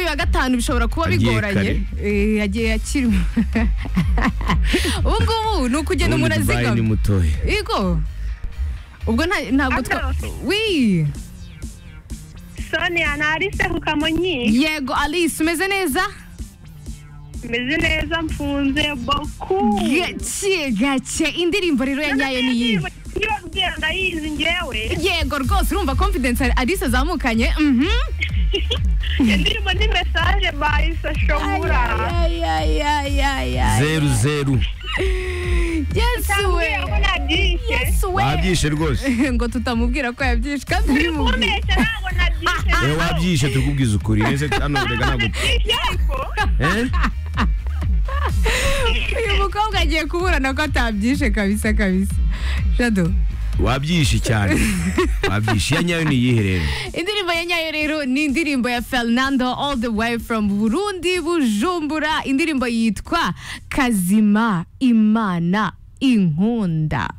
wa gatanu bishobora kuba bigoranye yagiye akiri ubwo nukugenda umuntu azigama ni mutoya yego ubwo ntabwo oui Sonia na Alice ku Kamonyi. Yego Alice umeze neza? Meze neza mfunze boku. Gace indirimbo rero ya nyayo ni iyi. Niba ndayizi ngewe. Yego rwose urumva confidence Alice azamukanye. Indirimbo ni message bayise shomura. 00 Yesu we wabyishe rwose ngo tutamubwira ko yabyishe kandi uri mu wabyishe tukubwiza ukuri nese hano rega ntabwo uyu mukobwa agiye kuburana ko atabyishe kabisa Jado wabyishe cyane wabyishe ya nyayo ni iyihe rero indirimbo ya nyayo rero ni indirimbo ya Fernando all the way from Burundi Bujumbura indirimbo yitwa Kazima Imana Inkunda